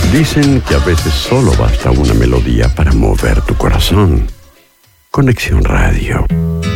Dicen que a veces solo basta una melodía para mover tu corazón. Conexión Radio.